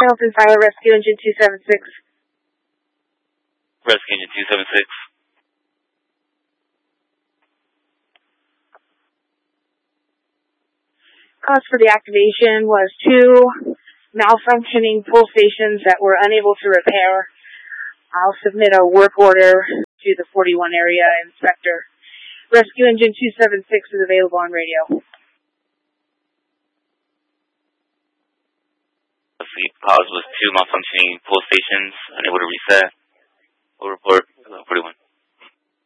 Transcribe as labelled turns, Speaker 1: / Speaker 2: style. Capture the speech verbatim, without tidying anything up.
Speaker 1: Hamilton Fire Rescue Engine two seven six.
Speaker 2: Rescue Engine two seven six.
Speaker 1: Cause for the activation was two malfunctioning pull stations that were unable to repair. I'll submit a work order to the forty-one area inspector. Rescue Engine two seven six is available on radio.
Speaker 2: The cause was two malfunctioning pull stations unable to reset. We'll report forty-one.